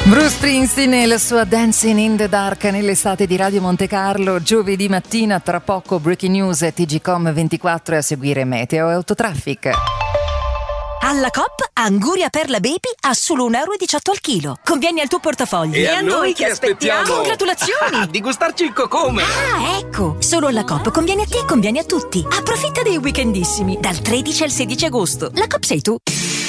Bruce Springsteen e la sua Dancing in the Dark nell'estate di Radio Monte Carlo. Giovedì mattina, tra poco Breaking News e TGcom 24 e a seguire Meteo e Autotraffic. Alla Coop, Anguria Perla Baby a solo €1,18 al chilo. Conviene al tuo portafoglio. E a noi che aspettiamo? Congratulazioni! Di gustarci il cocome! Ah, ecco! Solo alla Coop conviene a te e conviene a tutti. Approfitta dei weekendissimi, dal 13 al 16 agosto. La Coop sei tu.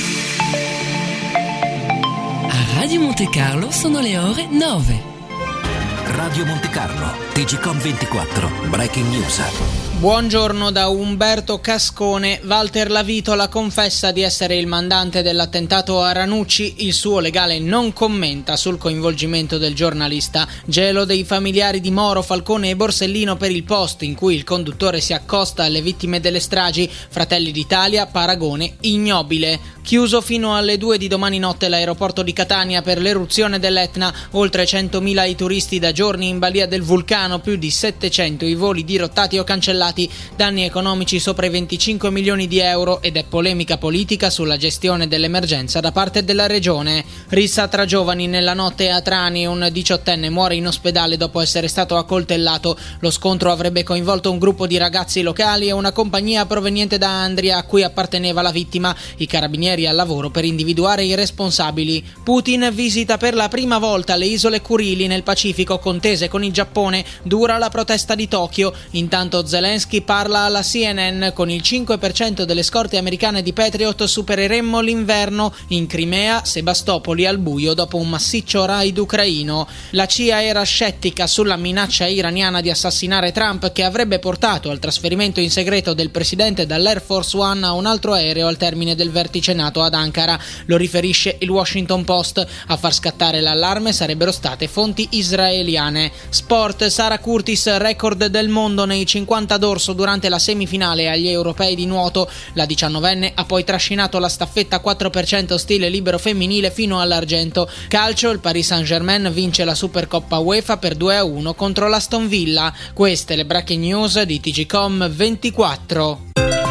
A Radio Monte Carlo sono le ore 9. Radio Monte Carlo, TGcom 24, Breaking News. Buongiorno da Umberto Cascone. Walter Lavitola confessa di essere il mandante dell'attentato a Ranucci. Il suo legale non commenta sul coinvolgimento del giornalista. Gelo dei familiari di Moro, Falcone e Borsellino per il post in cui il conduttore si accosta alle vittime delle stragi. Fratelli d'Italia, paragone ignobile. Chiuso fino alle 2 di domani notte l'aeroporto di Catania per l'eruzione dell'Etna. Oltre 100.000 i turisti da giorni in balia del vulcano, più di 700 i voli dirottati o cancellati. Danni economici sopra i 25 milioni di euro ed è polemica politica sulla gestione dell'emergenza da parte della regione. Rissa tra giovani nella notte a Trani, un 18enne muore in ospedale dopo essere stato accoltellato. Lo scontro avrebbe coinvolto un gruppo di ragazzi locali e una compagnia proveniente da Andria a cui apparteneva la vittima. I carabinieri al lavoro per individuare i responsabili. Putin visita per la prima volta le isole Kurili nel Pacifico, contese con il Giappone, dura la protesta di Tokyo. Intanto Zelensky parla alla CNN: con il 5% delle scorte americane di Patriot supereremmo l'inverno. In Crimea, Sebastopoli al buio dopo un massiccio raid ucraino. La CIA era scettica sulla minaccia iraniana di assassinare Trump, che avrebbe portato al trasferimento in segreto del presidente dall'Air Force One a un altro aereo al termine del vertice NATO ad Ankara. Lo riferisce il Washington Post. A far scattare l'allarme sarebbero state fonti israeliane. Sport: Sara Curtis, record del mondo nei 50 dorso durante la semifinale agli europei di nuoto. La 19enne ha poi trascinato la staffetta 4% stile libero femminile fino all'argento. Calcio: il Paris Saint-Germain vince la Supercoppa UEFA per 2-1 contro l'Aston Villa. Queste le breaking news di TGcom 24.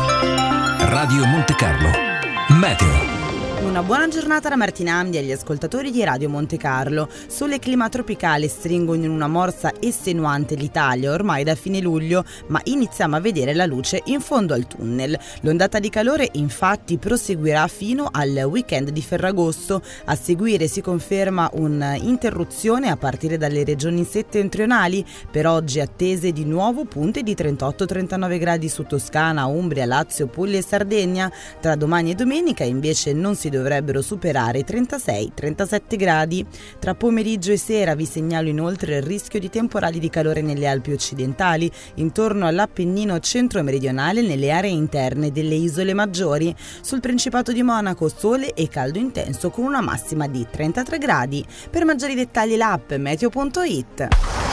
Radio Monte Carlo, Meteo. Una buona giornata da Martina Amdi agli ascoltatori di Radio Monte Carlo. Sole e clima tropicale stringono in una morsa estenuante l'Italia ormai da fine luglio, ma iniziamo a vedere la luce in fondo al tunnel. L'ondata di calore infatti proseguirà fino al weekend di Ferragosto. A seguire si conferma un'interruzione a partire dalle regioni settentrionali. Per oggi attese di nuovo punte di 38-39 gradi su Toscana, Umbria, Lazio, Puglia e Sardegna. Tra domani e domenica invece non si dovrebbero superare i 36-37 gradi. Tra pomeriggio e sera vi segnalo inoltre il rischio di temporali di calore nelle Alpi occidentali, intorno all'Appennino centro-meridionale, nelle aree interne delle isole maggiori. Sul Principato di Monaco sole e caldo intenso con una massima di 33 gradi. Per maggiori dettagli l'app meteo.it.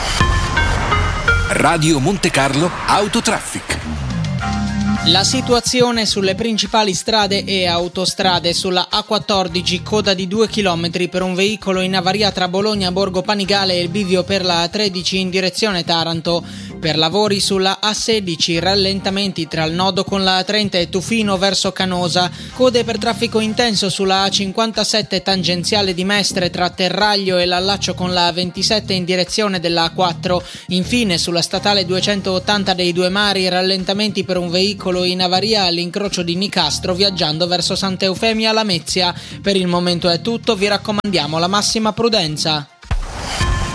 Radio Monte Carlo Autotraffic. La situazione sulle principali strade e autostrade: sulla A14 coda di 2 km per un veicolo in avaria tra Bologna, Borgo Panigale e il bivio per la A13 in direzione Taranto. Per lavori sulla A16 rallentamenti tra il nodo con la A30 e Tufino verso Canosa. Code per traffico intenso sulla A57 tangenziale di Mestre tra Terraglio e l'allaccio con la A27 in direzione della A4. Infine sulla statale 280 dei Due Mari rallentamenti per un veicolo in avaria all'incrocio di Nicastro viaggiando verso Sant'Eufemia Lamezia. Per il momento è tutto, vi raccomandiamo la massima prudenza.